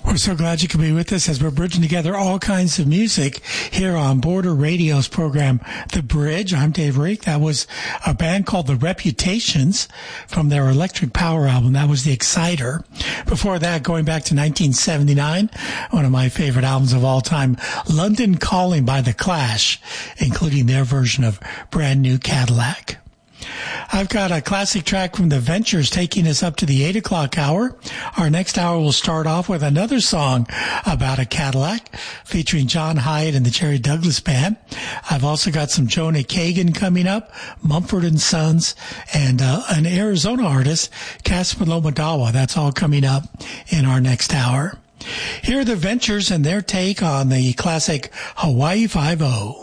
We're so glad you could be with us as we're bridging together all kinds of music here on Border Radio's program, The Bridge. I'm Dave Reek. That was a band called The Reputations from their Electric Power album. That was The Exciter. Before that, going back to 1979, one of my favorite albums of all time, London Calling by The Clash, including their version of Brand New Cadillac. I've got a classic track from The Ventures taking us up to the 8 o'clock hour. Our next hour will start off with another song about a Cadillac featuring John Hyatt and the Jerry Douglas Band. I've also got some Jonah Kagan coming up, Mumford & Sons, and an Arizona artist, Casper Lomadawa. That's all coming up in our next hour. Here are The Ventures and their take on the classic Hawaii Five-0.